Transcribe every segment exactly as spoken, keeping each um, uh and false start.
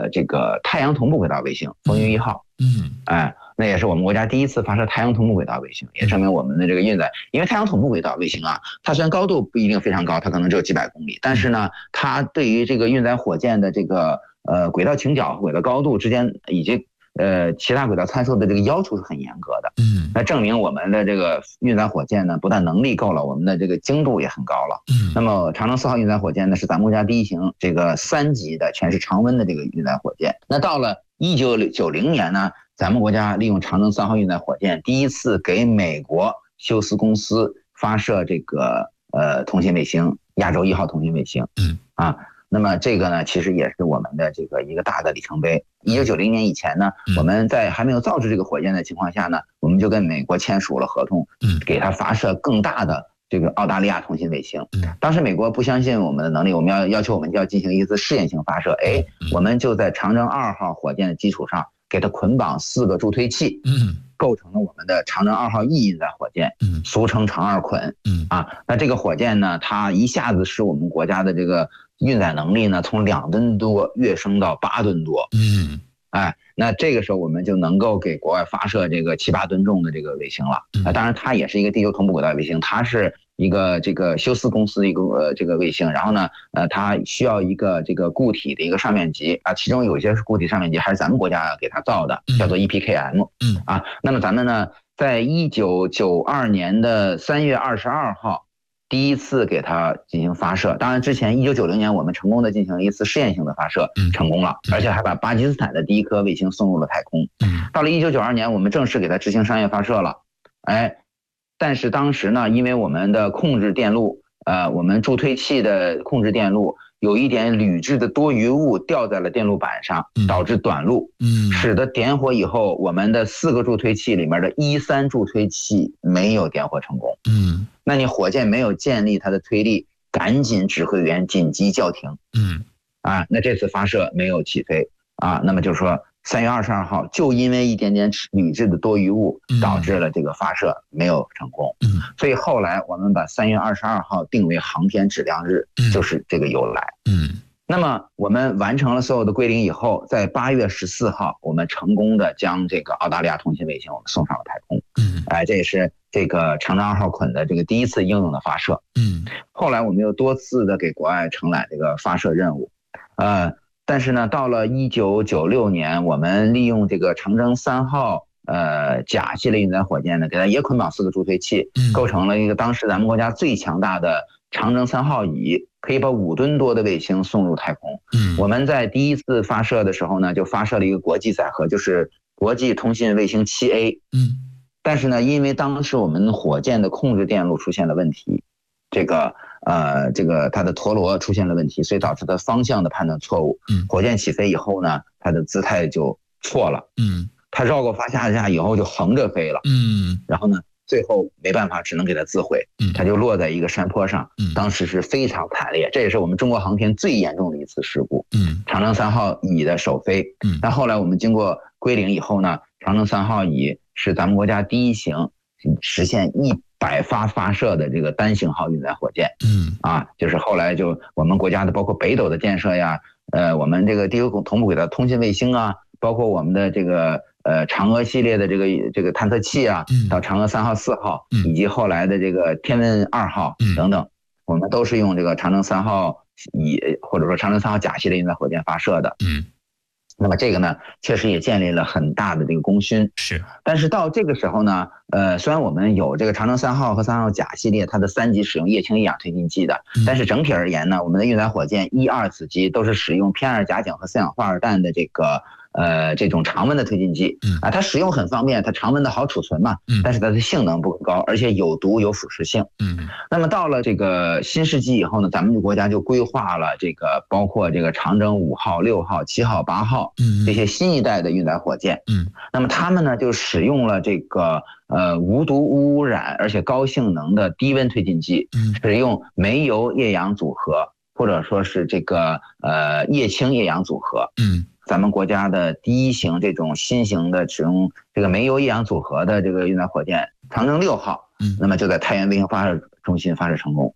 这个太阳同步轨道卫星风云一号。 嗯， 哎，那也是我们国家第一次发射太阳同步轨道卫星，也证明我们的这个运载，因为太阳同步轨道卫星啊，它虽然高度不一定非常高，它可能只有几百公里，但是呢，它对于这个运载火箭的这个呃轨道倾角和轨道高度之间以及呃其他轨道参数的这个要求是很严格的。 嗯， 那证明我们的这个运载火箭呢，不但能力够了，我们的这个精度也很高了。 嗯， 那么长征四号运载火箭呢，是咱们国家第一型这个三级的全是常温的这个运载火箭。那到了一九九零年呢，咱们国家利用长征三号运载火箭第一次给美国休斯公司发射这个呃通信卫星亚洲一号通信卫星。 嗯啊，那么这个呢，其实也是我们的这个一个大的里程碑。一九九零年以前呢，我们在还没有造制这个火箭的情况下呢，我们就跟美国签署了合同， 嗯， 给它发射更大的这个澳大利亚通信卫星。当时美国不相信我们的能力，我们要要求我们要进行一次试验性发射。哎，我们就在长征二号火箭的基础上，给它捆绑四个助推器， 嗯， 构成了我们的长征二号 E 运载火箭， 嗯， 俗称长二捆。 嗯啊，那这个火箭呢，它一下子使我们国家的这个运载能力呢，从两吨多跃升到八吨多。 嗯， 哎，那这个时候我们就能够给国外发射这个七八吨重的这个卫星了。啊，当然它也是一个地球同步轨道卫星，它是一个这个休斯公司的一个呃这个卫星，然后呢，呃，它需要一个这个固体的一个上面级啊，其中有一些是固体上面级还是咱们国家给它造的，叫做 E P K M。 嗯啊，那么咱们呢，在一九九二年的三月二十二号。第一次给它进行发射，当然之前一九九零年我们成功的进行了一次试验性的发射，成功了，而且还把巴基斯坦的第一颗卫星送入了太空。到了一九九二年，我们正式给它执行商业发射了。哎，但是当时呢，因为我们的控制电路，呃，我们助推器的控制电路有一点铝制的多余物掉在了电路板上，导致短路， 嗯， 使得点火以后，我们的四个助推器里面的一三助推器没有点火成功。 嗯， 那你火箭没有建立它的推力，赶紧指挥员紧急叫停。 嗯， 啊，那这次发射没有起飞啊，那么就是说三月二十二号就因为一点点铝制的多余物导致了这个发射没有成功。 嗯， 所以后来我们把三月二十二号定为航天质量日，就是这个由来。 嗯， 那么我们完成了所有的归零以后，在八月十四号，我们成功的将这个澳大利亚通信卫星我们送上了太空。 嗯， 哎，这也是这个长征二号捆的这个第一次应用的发射。 嗯， 后来我们又多次的给国外承揽这个发射任务，呃，但是呢，到了一九九六年，我们利用这个长征三号呃甲系列运载火箭呢，给它也捆绑四个助推器，构成了一个当时咱们国家最强大的长征三号乙，可以把五吨多的卫星送入太空。 嗯， 我们在第一次发射的时候呢，就发射了一个国际载荷，就是国际通信卫星 七 A。 嗯， 但是呢，因为当时我们火箭的控制电路出现了问题，这个呃这个它的陀螺出现了问题，所以导致它方向的判断错误。 嗯， 火箭起飞以后呢，它的姿态就错了。 嗯， 它绕过发下架以后就横着飞了。 嗯， 然后呢，最后没办法，只能给它自毁。 嗯， 它就落在一个山坡上。 嗯， 当时是非常惨烈，这也是我们中国航天最严重的一次事故。 嗯， 长征三号乙的首飞。 嗯， 但后来我们经过归零以后呢，长征三号乙是咱们国家第一型实现一百发发射的这个单型号运载火箭。 嗯， 啊，就是后来就我们国家的包括北斗的建设呀，呃，我们这个地球同步轨道通信卫星啊，包括我们的这个呃嫦娥系列的这个这个探测器啊，到嫦娥三号、四号，以及后来的这个天问二号等等，我们都是用这个长征三号乙或者说长征三号甲系列运载火箭发射的。 嗯。 那么这个呢，确实也建立了很大的这个功勋。 是， 但是到这个时候呢，呃，虽然我们有这个长征三号和三号甲系列它的三级使用液氢一氧推进剂的，但是整体而言呢，我们的运载火箭一二子机都是使用 P 二 甲肼和四氧化二氮的这个呃这种常温的推进剂。啊，它使用很方便，它常温的好储存嘛。但是它的性能不高，而且有毒有腐蚀性。 嗯。 那么到了这个新世纪以后呢，咱们国家就规划了这个包括这个长征五号、六号、七号、八号这些新一代的运载火箭。 嗯。 那么他们呢就使用了这个呃无毒无污染而且高性能的低温推进剂，使用煤油液氧组合或者说是这个呃液氢液氧组合。 嗯。 咱们国家的第一型这种新型的使用这个煤油液氧组合的这个运载火箭长征六号，那么就在太原卫星发射中心发射成功。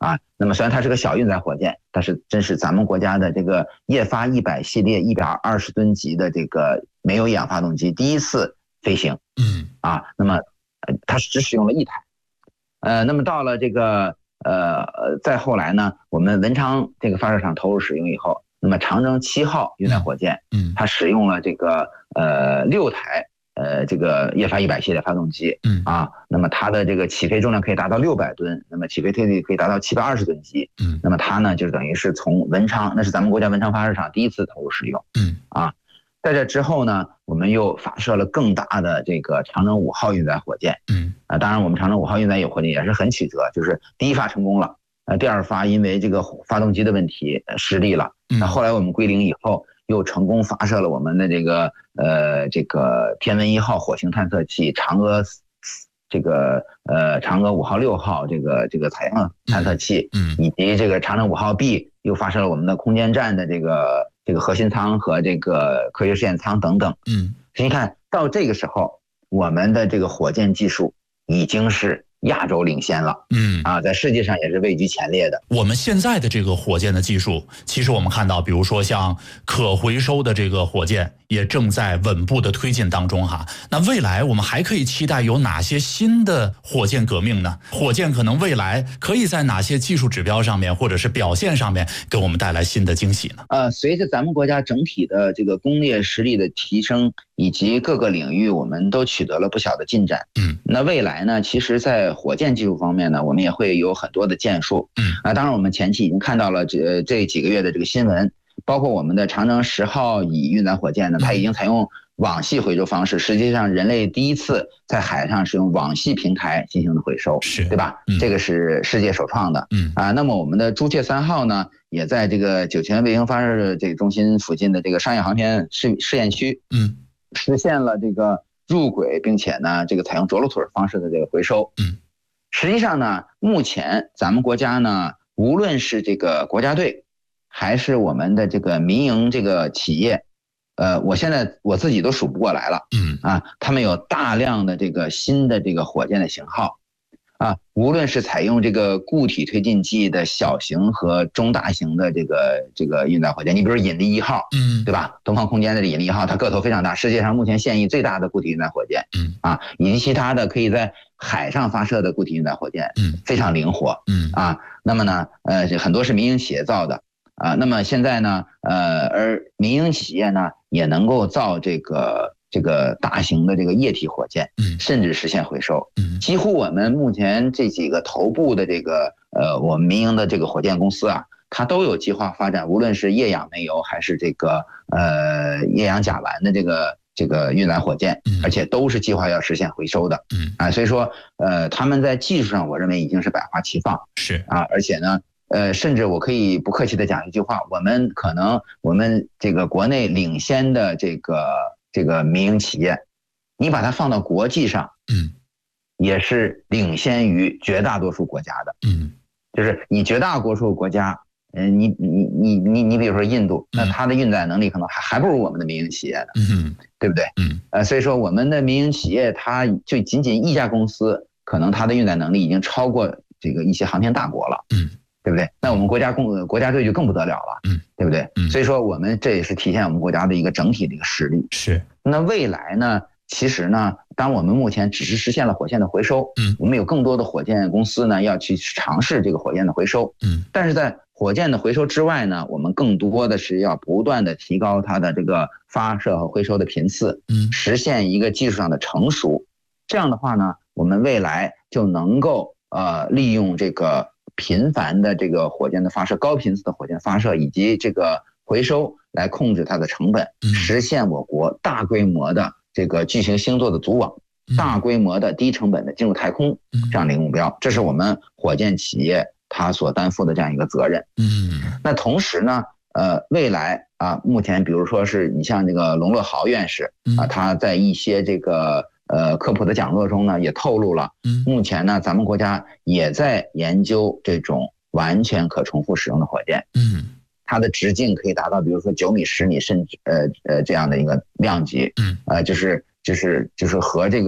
啊，那么虽然它是个小运载火箭，但是真是咱们国家的这个液发一百系列一百二十吨级的这个没有氧发动机第一次飞行。 嗯啊，那么呃它只使用了一台。呃，那么到了这个呃再后来呢，我们文昌这个发射场投入使用以后，那么长征七号运载火箭， 嗯， 它使用了这个呃六台呃这个液发一百系列发动机。 嗯啊，那么它的这个起飞重量可以达到六百吨，那么起飞推力可以达到七百二十吨级。 嗯， 那么它呢就等于是从文昌，那是咱们国家文昌发射场第一次投入使用。 嗯啊。在这之后呢，我们又发射了更大的这个长征五号运载火箭。 嗯啊，当然我们长征五号运载火箭也是很曲折，就是第一发成功了，呃，第二发因为这个发动机的问题失利了。那后来我们归零以后，又成功发射了我们的这个呃这个天文一号火星探测器、嫦娥这个呃嫦娥五号、六号这个这个采样探测器， 嗯， 以及这个长征五号 B 又发射了我们的空间站的这个这个核心舱和这个科学试验舱等等。 嗯， 所以你看到这个时候，我们的这个火箭技术已经是亚洲领先了。 嗯啊，在世界上也是位居前列的。 我们现在的这个火箭的技术，其实我们看到，比如说像可回收的这个火箭，也正在稳步的推进当中哈。那未来我们还可以期待有哪些新的火箭革命呢？火箭可能未来可以在哪些技术指标上面，或者是表现上面，给我们带来新的惊喜呢？ 呃，随着咱们国家整体的这个工业实力的提升，以及各个领域我们都取得了不小的进展。 嗯， 那未来呢，其实在火箭技术方面呢，我们也会有很多的建树。 嗯， 啊，当然我们前期已经看到了这这几个月的这个新闻，包括我们的长征十号乙运载火箭呢，它已经采用网系回收方式，实际上人类第一次在海上使用网系平台进行的回收， 是对吧？ 嗯、 这个是世界首创的。 嗯啊，那么我们的朱雀三号呢，也在这个酒泉卫星发射这个中心附近的这个商业航天试试验区， 嗯， 实现了这个入轨，并且呢，这个采用着陆腿方式的这个回收。 嗯， 实际上呢，目前咱们国家呢，无论是这个国家队，还是我们的这个民营这个企业，呃，我现在我自己都数不过来了。 嗯啊，他们有大量的这个新的这个火箭的型号。啊，无论是采用这个固体推进剂的小型和中大型的这个这个运载火箭，你比如引力一号， 嗯， 对吧？东方空间的引力一号，它个头非常大，世界上目前现役最大的固体运载火箭。 嗯， 啊，以及其他的可以在海上发射的固体运载火箭， 嗯， 非常灵活。 嗯， 啊，那么呢，呃，很多是民营企业造的。啊，那么现在呢，呃，而民营企业呢也能够造这个这个大型的这个液体火箭， 嗯， 甚至实现回收。 嗯， 几乎我们目前这几个头部的这个呃，我们民营的这个火箭公司啊，它都有计划发展，无论是液氧煤油还是这个呃液氧甲烷的这个这个运载火箭，而且都是计划要实现回收的。 嗯， 啊，所以说呃，他们在技术上，我认为已经是百花齐放。 是啊，而且呢。呃，甚至我可以不客气的讲一句话，我们可能我们这个国内领先的这个这个民营企业，你把它放到国际上， 嗯， 也是领先于绝大多数国家的。 嗯， 就是你绝大多数国家，嗯、呃，你你你你你比如说印度，那它的运载能力可能还还不如我们的民营企业呢， 嗯， 对不对？ 嗯， 呃，所以说我们的民营企业，它就仅仅一家公司，可能它的运载能力已经超过这个一些航天大国了。 嗯。 对不对？那我们国家共国家队就更不得了了， 嗯， 对不对？ 嗯， 所以说我们这也是体现我们国家的一个整体的一个实力。 是。 那未来呢？其实呢，当我们目前只是实现了火箭的回收， 嗯， 我们有更多的火箭公司呢要去尝试这个火箭的回收， 嗯， 但是在火箭的回收之外呢，我们更多的是要不断的提高它的这个发射和回收的频次， 嗯， 实现一个技术上的成熟。这样的话呢，我们未来就能够呃利用这个。频繁的这个火箭的发射，高频次的火箭发射以及这个回收来控制它的成本，实现我国大规模的这个巨型星座的组网，大规模的低成本的进入太空这样的一个目标，这是我们火箭企业它所担负的这样一个责任。 嗯， 那同时呢，呃，未来啊，目前比如说是你像这个龙乐豪院士啊，他在一些这个。呃，科普的讲座中呢，也透露了，目前呢，咱们国家也在研究这种完全可重复使用的火箭， 嗯， 它的直径可以达到，比如说九米、十米，甚至呃呃这样的一个量级， 嗯， 呃，就是就是就是和这个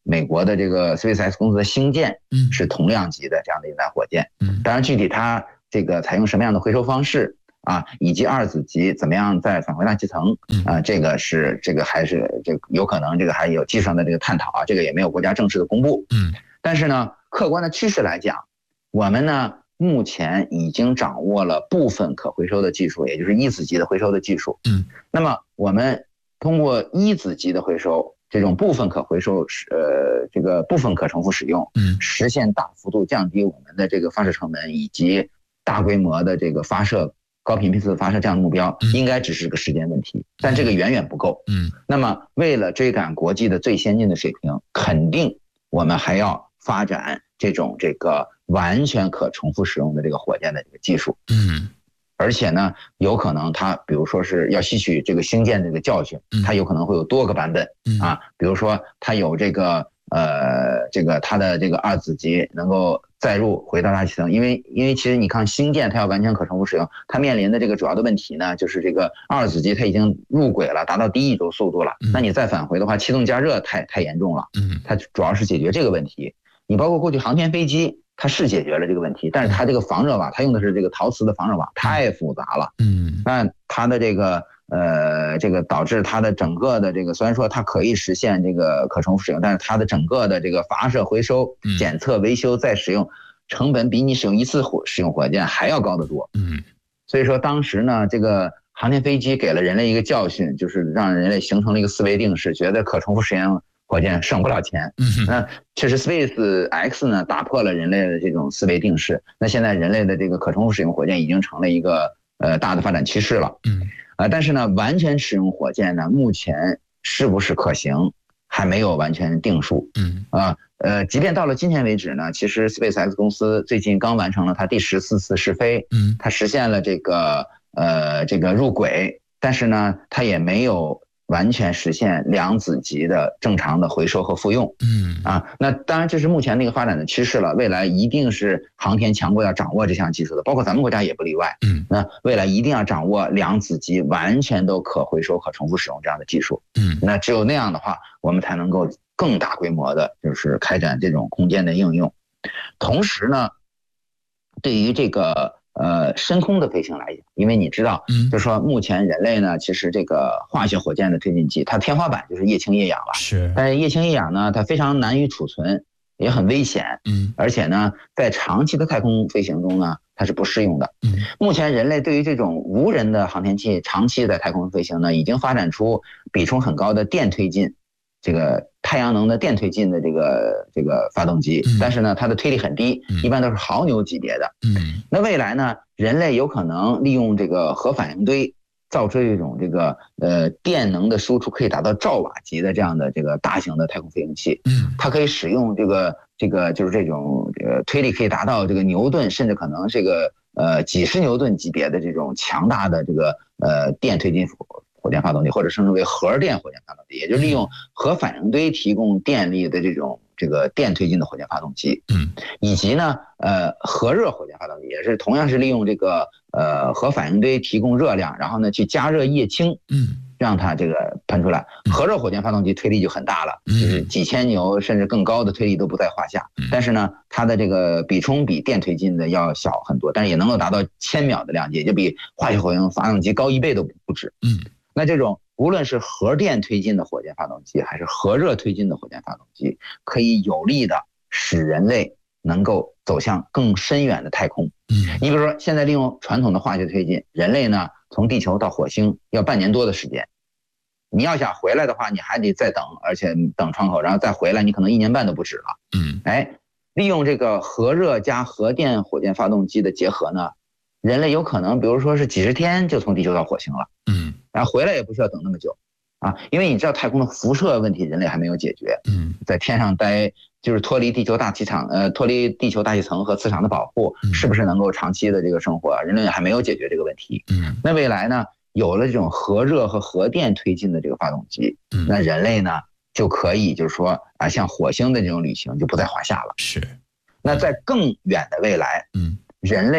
美国的这个 SpaceX 公司的星舰是同量级的这样的一载火箭。当然具体它这个采用什么样的回收方式啊，以及二子级怎么样再返回大气层啊，这个是这个还是这个有可能这个还有技术上的这个探讨啊，这个也没有国家正式的公布。 嗯， 但是呢，客观的趋势来讲，我们呢目前已经掌握了部分可回收的技术，也就是一子级的回收的技术。 嗯， 那么我们通过一子级的回收，这种部分可回收，呃，这个部分可重复使用， 嗯， 实现大幅度降低我们的这个发射成本以及大规模的这个发射高频频次发射这样的目标，应该只是个时间问题，但这个远远不够。 嗯， 那么为了追赶国际的最先进的水平，肯定我们还要发展这种这个完全可重复使用的这个火箭的这个技术。 嗯， 而且呢，有可能它比如说是要吸取这个星舰这个教训，它有可能会有多个版本啊，比如说它有这个呃这个它的这个二子级能够载入回到大气层，因为因为其实你看星舰它要完全可重复使用，它面临的这个主要的问题呢，就是这个二子级它已经入轨了，达到低一轴速度了，那你再返回的话，气动加热太太严重了，它主要是解决这个问题。你包括过去航天飞机，它是解决了这个问题，但是它这个防热瓦，它用的是这个陶瓷的防热瓦，太复杂了。 嗯， 那它的这个呃，这个导致它的整个的这个，虽然说它可以实现这个可重复使用，但是它的整个的这个发射、回收、检测、维修、再使用成本比你使用一次火使用火箭还要高得多。 嗯，所以说当时呢，这个航天飞机给了人类一个教训，就是让人类形成了一个思维定式，觉得可重复使用火箭省不了钱。 嗯， 那确实 SpaceX 呢打破了人类的这种思维定式。那现在人类的这个可重复使用火箭已经成了一个呃大的发展趋势了。 嗯， 啊、呃，但是呢，完全使用火箭呢，目前是不是可行还没有完全定数。 嗯， 啊呃，即便到了今天为止呢，其实 SpaceX 公司最近刚完成了它第十四次试飞。 嗯， 它实现了这个呃这个入轨，但是呢，它也没有完全实现两子级的正常的回收和复用。 嗯啊，那当然这是目前的一个发展的趋势了，未来一定是航天强国要掌握这项技术的，包括咱们国家也不例外。 嗯， 那未来一定要掌握两子级完全都可回收、可重复使用这样的技术。 嗯， 那只有那样的话，我们才能够更大规模的，就是开展这种空间的应用。同时呢，对于这个呃，深空的飞行来讲，因为你知道， 嗯， 就是说目前人类呢，其实这个化学火箭的推进剂，它天花板就是液氢液氧了。 是， 但是液氢液氧呢，它非常难以储存，也很危险。 嗯， 而且呢，在长期的太空飞行中呢，它是不适用的。 嗯， 目前人类对于这种无人的航天器长期在太空飞行呢，已经发展出比重很高的电推进。这个太阳能的电推进的这个这个发动机，但是呢，它的推力很低，一般都是毫牛级别的。 嗯， 那未来呢，人类有可能利用这个核反应堆，造出一种这个呃电能的输出可以达到兆瓦级的这样的这个大型的太空飞行器。 嗯， 它可以使用这个这个就是这种呃推力可以达到这个牛顿，甚至可能这个呃几十牛顿级别的这种强大的这个呃电推进火箭发动机，或者称之为核电火箭发动机，也就是利用核反应堆提供电力的这种这个电推进的火箭发动机。 嗯， 以及呢，呃，核热火箭发动机也是同样是利用这个呃核反应堆提供热量，然后呢去加热液氢， 嗯， 让它这个喷出来。核热火箭发动机推力就很大了，就是几千牛甚至更高的推力都不在话下。但是呢，它的这个比冲比电推进的要小很多，但是也能够达到千秒的量级，也就比化学火箭发动机高一倍都不止。 嗯。 那这种无论是核电推进的火箭发动机，还是核热推进的火箭发动机，可以有力的使人类能够走向更深远的太空。 嗯， 你比如说，现在利用传统的化学推进，人类呢从地球到火星要半年多的时间。你要想回来的话，你还得再等，而且等窗口，然后再回来，你可能一年半都不止了。 嗯， 哎，利用这个核热加核电火箭发动机的结合呢，人类有可能，比如说是几十天就从地球到火星了。 嗯， 然后回来也不需要等那么久，啊，因为你知道太空的辐射问题，人类还没有解决。 嗯， 在天上待就是脱离地球大气场，呃，脱离地球大气层和磁场的保护，是不是能够长期的这个生活？人类还没有解决这个问题。 嗯， 那未来呢，有了这种核热和核电推进的这个发动机，那人类呢就可以就是说啊，像火星的这种旅行就不在话下了。 是。 那在更远的未来， 嗯， 人类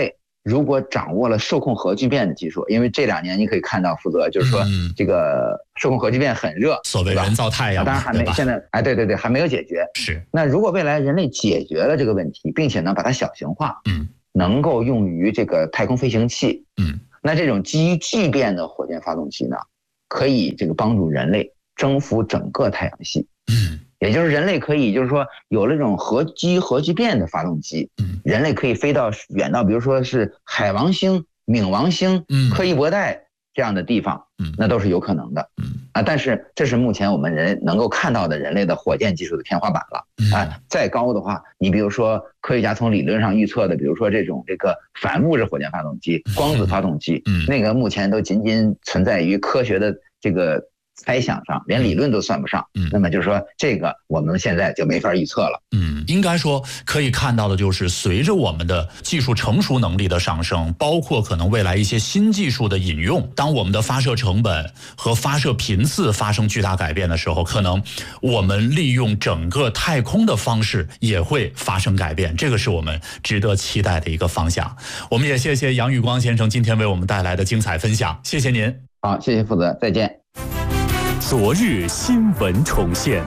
如果掌握了受控核聚变的技术，因为这两年你可以看到，负责就是说这个受控核聚变很热， 所谓人造太阳， 当然还没现在哎，对对对，还没有解决。 是。 那如果未来人类解决了这个问题，并且呢把它小型化， 嗯， 能够用于这个太空飞行器， 嗯， 那这种基于聚变的火箭发动机呢，可以这个帮助人类征服整个太阳系。 嗯。 也就是人类可以，就是说有了这种核基于核聚变的发动机， 嗯， 人类可以飞到远到，比如说是海王星、冥王星、 嗯， 柯伊伯带这样的地方， 嗯， 那都是有可能的， 嗯啊，但是这是目前我们人能够看到的人类的火箭技术的天花板了，啊，再高的话，你比如说科学家从理论上预测的，比如说这种这个反物质火箭发动机、光子发动机， 嗯， 那个目前都仅仅存在于科学的这个猜想上，连理论都算不上。 嗯， 那么就是说，这个我们现在就没法预测了。 嗯，应该说可以看到的就是，随着我们的技术成熟能力的上升，包括可能未来一些新技术的引用，当我们的发射成本和发射频次发生巨大改变的时候，可能我们利用整个太空的方式也会发生改变。这个是我们值得期待的一个方向。我们也谢谢杨宇光先生今天为我们带来的精彩分享，谢谢您。 好，谢谢负责，再见。 昨日新闻重现。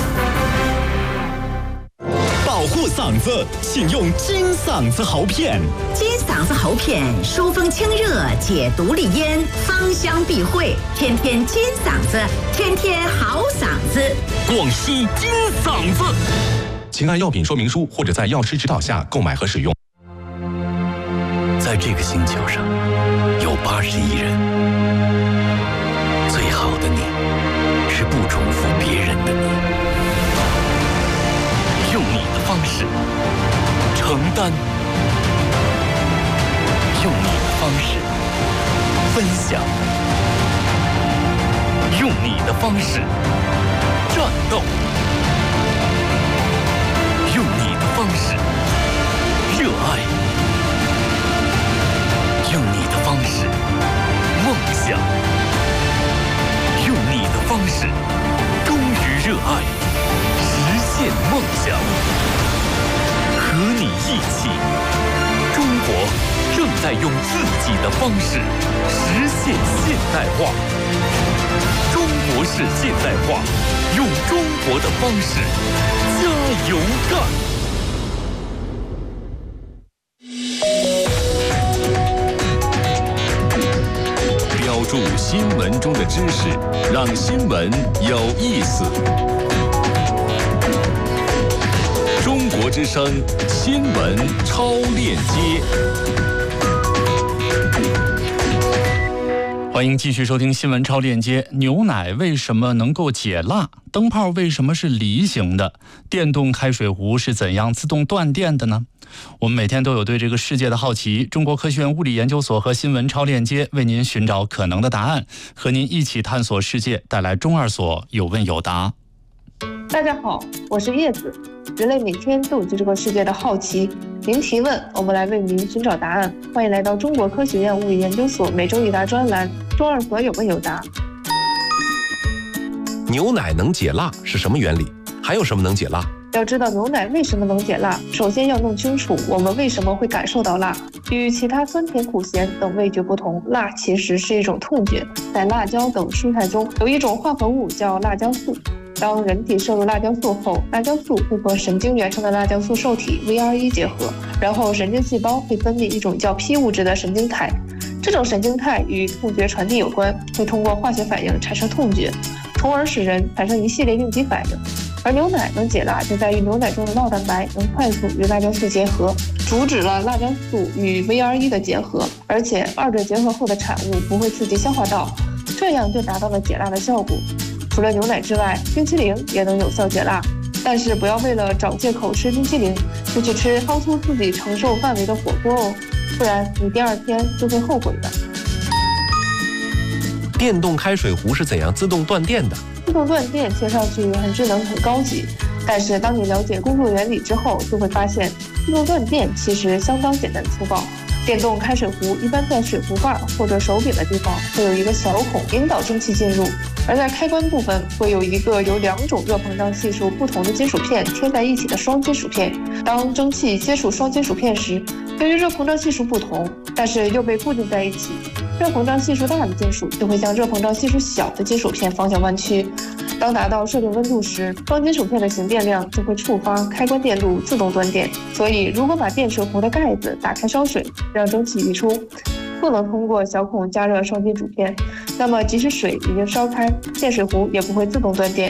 保护嗓子，请用金嗓子喉片。 金嗓子喉片，疏风清热，解毒利咽，芳香避秽，天天金嗓子，天天好嗓子。 广西金嗓子，请按药品说明书或者在药师指导下购买和使用。 在这个星球上，有八十亿人，最好的你是不重复别人的你，用你的方式承担，用你的方式分享，用你的方式战斗，用你的方式热爱，用你的方式梦想，用你的方式忠于热爱，实现梦想。和你一起，中国正在用自己的方式实现现代化。中国式现代化，用中国的方式加油干。标注新闻中的知识，让新闻有意思。中国之声新闻超链接， 欢迎继续收听新闻超链接。牛奶为什么能够解辣？灯泡为什么是梨形的？电动开水壶是怎样自动断电的呢？我们每天都有对这个世界的好奇，中国科学院物理研究所和新闻超链接为您寻找可能的答案，和您一起探索世界，带来中二所有问有答。 大家好，我是叶子。人类每天都有对这个世界的好奇，您提问，我们来为您寻找答案。欢迎来到中国科学院物理研究所每周一答专栏，中二所有问有答。 牛奶能解辣是什么原理？还有什么能解辣？ 要知道牛奶为什么能解辣，首先要弄清楚我们为什么会感受到辣。与其他酸甜苦咸等味觉不同，辣其实是一种痛觉。在辣椒等蔬菜中有一种化合物叫辣椒素，当人体摄入辣椒素后，辣椒素会和神经元上的辣椒素受体 V R 一 结合，然后神经细胞会分泌一种叫 P 物质的神经肽。这种神经肽与痛觉传递有关，会通过化学反应产生痛觉，从而使人产生一系列应激反应。而牛奶能解辣，就在于牛奶中的酪蛋白能快速与辣椒素结合，阻止了辣椒素与 V R 一 的结合，而且二者结合后的产物不会刺激消化道，这样就达到了解辣的效果。除了牛奶之外，冰淇淋也能有效解辣，但是不要为了找借口吃冰淇淋，就去吃超出自己承受范围的火锅哦，不然你第二天就会后悔的。 电动开水壶是怎样自动断电的？ 自动断电听上去很智能很高级，但是当你了解工作原理之后，就会发现自动断电其实相当简单粗暴。电动开水壶一般在水壶盖或者手柄的地方会有一个小孔引导蒸汽进入，而在开关部分会有一个由两种热膨胀系数不同的金属片贴在一起的双金属片。当蒸汽接触双金属片时， 由于热膨胀系数不同，但是又被固定在一起，热膨胀系数大的金属就会向热膨胀系数小的金属片方向弯曲。当达到设定温度时，钢金属片的形变量就会触发开关电路自动断电。所以，如果把电水壶的盖子打开烧水，让蒸汽溢出，不能通过小孔加热双金属片，那么即使水已经烧开，电水壶也不会自动断电。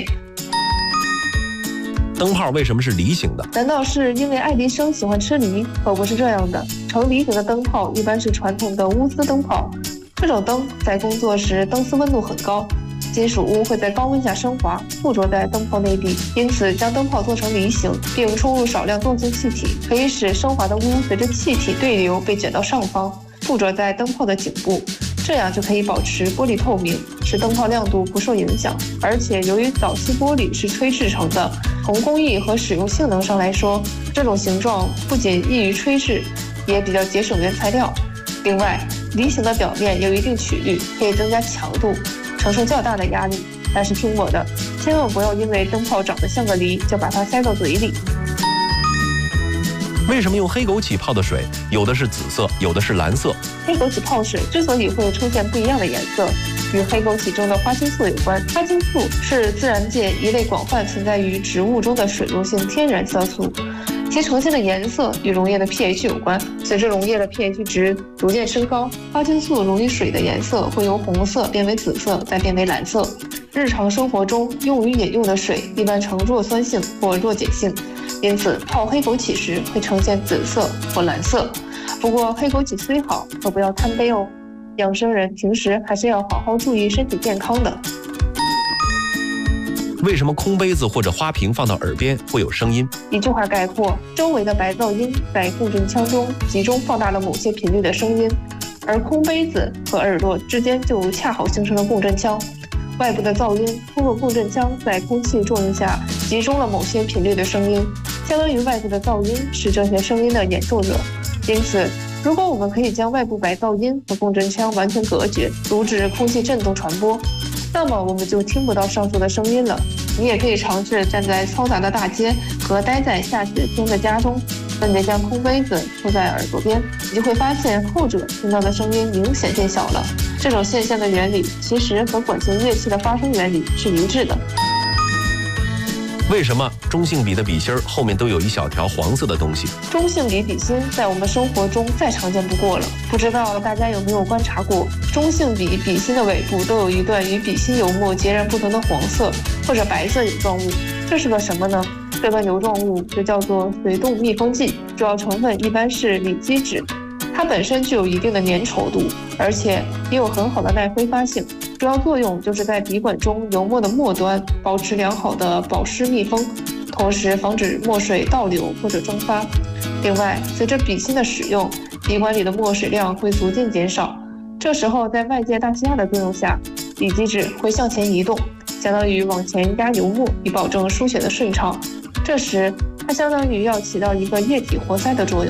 灯泡为什么是梨形的？ 难道是因为爱迪生喜欢吃梨？可不是这样的。呈梨形的灯泡一般是传统的钨丝灯泡，这种灯在工作时灯丝温度很高，金属钨会在高温下升华，附着在灯泡内壁，因此将灯泡做成梨形，并充入少量动性气体，可以使升华的钨随着气体对流被卷到上方，附着在灯泡的颈部，这样就可以保持玻璃透明，使灯泡亮度不受影响。而且由于早期玻璃是吹制成的，从工艺和使用性能上来说，这种形状不仅易于吹制，也比较节省原材料。另外，梨形的表面有一定曲率，可以增加强度，承受较大的压力。但是听我的，千万不要因为灯泡长得像个梨，就把它塞到嘴里。 为什么用黑枸杞泡的水有的是紫色，有的是蓝色？ 黑枸杞泡水之所以会出现不一样的颜色，与黑枸杞中的花青素有关。花青素是自然界一类广泛存在于植物中的水溶性天然色素，其呈现的颜色与溶液的 pH 有关。随着溶液的 pH 值逐渐升高，花青素溶于水的颜色会由红色变为紫色，再变为蓝色。日常生活中用于饮用的水一般呈弱酸性或弱碱性，因此泡黑枸杞时会呈现紫色或蓝色。不过黑枸杞虽好，可不要贪杯哦。养生人平时还是要好好注意身体健康的。 为什么空杯子或者花瓶放到耳边会有声音？ 一句话概括，周围的白噪音在共振腔中集中放大了某些频率的声音，而空杯子和耳朵之间就恰好形成了共振腔。外部的噪音通过共振腔在空气作用下集中了某些频率的声音，相当于外部的噪音是这些声音的演奏者。因此，如果我们可以将外部白噪音和共振腔完全隔绝，阻止空气振动传播，那么我们就听不到上述的声音了。你也可以尝试站在嘈杂的大街和待在下雪天的家中，分别将空杯子凑在耳朵边，你就会发现后者听到的声音明显变小了。这种现象的原理其实和管弦乐器的发声原理是一致的。 为什么中性笔的笔芯儿后面都有一小条黄色的东西？ 中性笔笔芯在我们生活中再常见不过了，不知道大家有没有观察过，中性笔笔芯的尾部都有一段与笔芯油墨截然不同的黄色或者白色油状物，这是个什么呢？这段油状物就叫做水动密封剂，主要成分一般是锂基质，它本身具有一定的粘稠度，而且也有很好的耐挥发性。主要作用就是在笔管中油墨的末端保持良好的保湿密封，同时防止墨水倒流或者蒸发。另外，随着笔芯的使用，笔管里的墨水量会逐渐减少，这时候在外界大气压的作用下，锂基质会向前移动，相当于往前压油墨，以保证书写的顺畅。这时，它相当于要起到一个液体活塞的作用。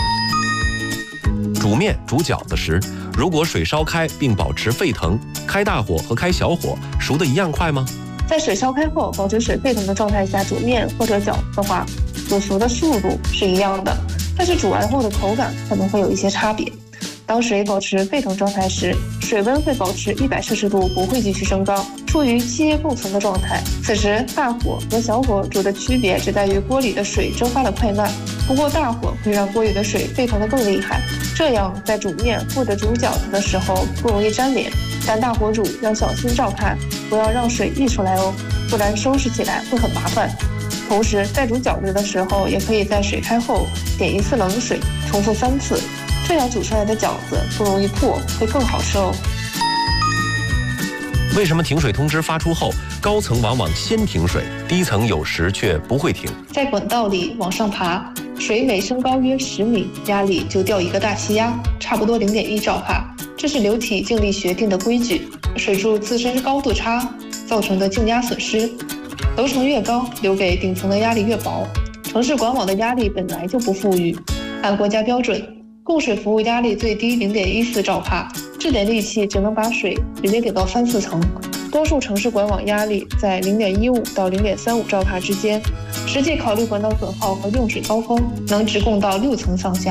煮面煮饺子时，如果水烧开并保持沸腾，开大火和开小火熟得一样快吗？ 在水烧开后保持水沸腾的状态下煮面或者饺子的话，煮熟的速度是一样的，但是煮完后的口感可能会有一些差别。当水保持沸腾状态时，水温会保持一百摄氏度，不会继续升高，处于气液共存的状态。此时大火和小火煮的区别只在于锅里的水蒸发的快慢，不过大火会让锅里的水沸腾得更厉害，这样在煮面或者煮饺子的时候不容易粘连。但大火煮要小心照看，不要让水溢出来哦，不然收拾起来会很麻烦。同时在煮饺子的时候，也可以在水开后点一次冷水，重复三次，这样煮出来的饺子不容易破，会更好吃哦。 为什么停水通知发出后，高层往往先停水，低层有时却不会停？ 在管道里往上爬，水每升高约十米，压力就掉一个大气压，差不多零点一兆帕，这是流体静力学定的规矩。水柱自身高度差造成的静压损失，楼层越高，留给顶层的压力越薄。城市管网的压力本来就不富裕，按国家标准，供水服务压力最低零点一四兆帕，这点力气只能把水直接给到三四层。多数城市管网压力在零点一五到零点三五兆帕之间，实际考虑管道损耗和用水高峰，能直供到六层上下。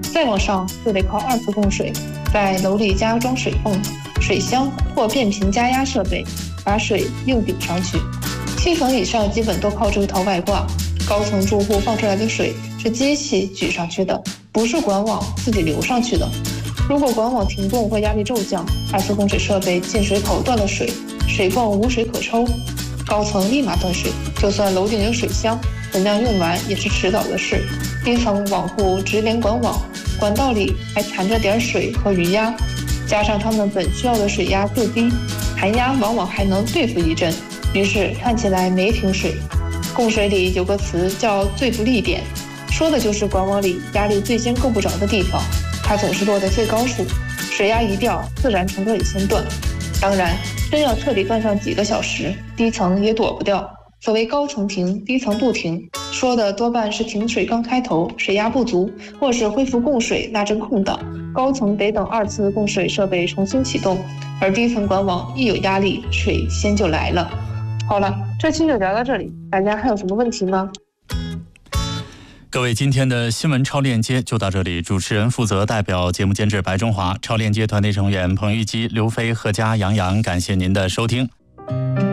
再往上就得靠二次供水，在楼里加装水泵、水箱或变频加压设备，把水硬顶上去。七层以上基本都靠这套外挂，高层住户放出来的水是机器举上去的，不是管网自己流上去的。如果管网停供或压力骤降，二次供水设备进水口断了水，水泵无水可抽，高层立马断水。就算楼顶有水箱，等量用完也是迟早的事。低层网户直连管网，管道里还缠着点水和余压，加上他们本需要的水压最低，含压往往还能对付一阵，于是看起来没停水。供水里有个词叫最不利点，说的就是管网里压力最先够不着的地方，它总是落在最高处，水压一掉，自然程度也先断。当然，真要彻底断上几个小时，低层也躲不掉。所谓高层停，低层不停，说的多半是停水刚开头，水压不足，或是恢复供水那阵空档，高层得等二次供水设备重新启动，而低层管网一有压力，水先就来了。好了，这期就聊到这里，大家还有什么问题吗？ 各位，今天的新闻超链接就到这里。主持人负责代表节目监制白中华，超链接团队成员彭玉基、刘飞、何佳、杨洋，感谢您的收听。